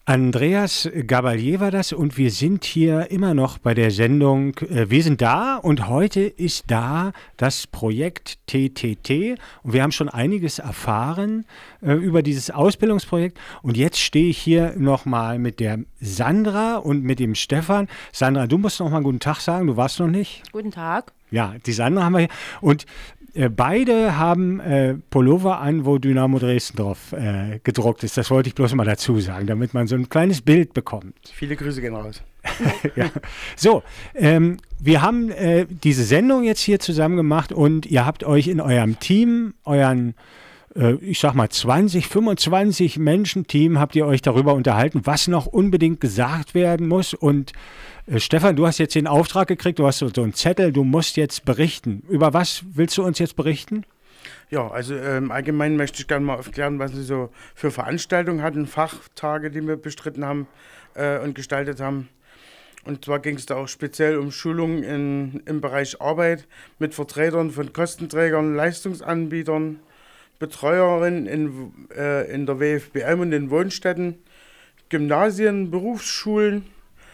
Andreas Gabalier war das und wir sind hier immer noch bei der Sendung Wir sind da und heute ist da das Projekt TTT und wir haben schon einiges erfahren über dieses Ausbildungsprojekt und jetzt stehe ich hier nochmal mit der Sandra und mit dem Stefan. Sandra, du musst nochmal guten Tag sagen, du warst noch nicht? Guten Tag. Ja, die Sandra haben wir hier und beide haben Pullover an, wo Dynamo Dresden drauf gedruckt ist. Das wollte ich bloß mal dazu sagen, damit man so ein kleines Bild bekommt. Viele Grüße gehen raus. Ja. So, wir haben diese Sendung jetzt hier zusammen gemacht und ihr habt euch in eurem Team, ich sag mal 20, 25 Menschen-Team, habt ihr euch darüber unterhalten, was noch unbedingt gesagt werden muss. Und Stefan, du hast jetzt den Auftrag gekriegt, du hast so einen Zettel, du musst jetzt berichten. Über was willst du uns jetzt berichten? Ja, also allgemein möchte ich gerne mal aufklären, was wir so für Veranstaltungen hatten, Fachtage, die wir bestritten haben und gestaltet haben. Und zwar ging es da auch speziell um Schulungen im Bereich Arbeit mit Vertretern von Kostenträgern, Leistungsanbietern, Betreuerinnen in der WFBM und in Wohnstätten, Gymnasien, Berufsschulen,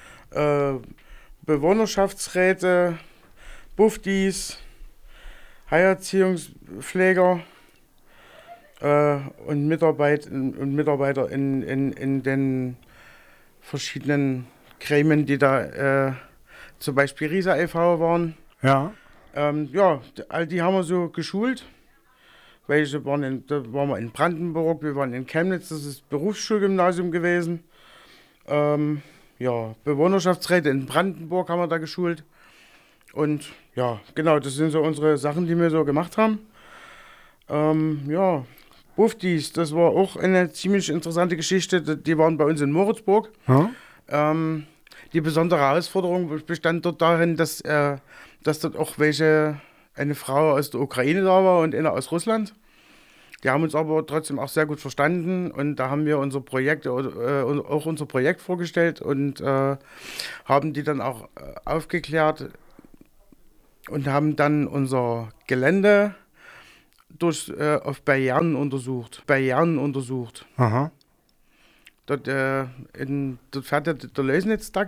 Bewohnerschaftsräte, Bufdis, Heilerziehungspfleger und Mitarbeiter in den verschiedenen Gremien, die da zum Beispiel Riesa e.V. waren. Ja. All die haben wir so geschult. Da waren wir in Brandenburg, wir waren in Chemnitz, das ist Berufsschulgymnasium gewesen. Bewohnerschaftsräte in Brandenburg haben wir da geschult. Und ja, genau, das sind so unsere Sachen, die wir so gemacht haben. Bufdis, das war auch eine ziemlich interessante Geschichte. Die waren bei uns in Moritzburg. Hm? Die besondere Herausforderung bestand dort darin, dass dort auch eine Frau aus der Ukraine da war und eine aus Russland. Die haben uns aber trotzdem auch sehr gut verstanden und da haben wir unser Projekt vorgestellt und haben die dann auch aufgeklärt und haben dann unser Gelände auf Barrieren untersucht. Aha. Dort fährt der Lößnitz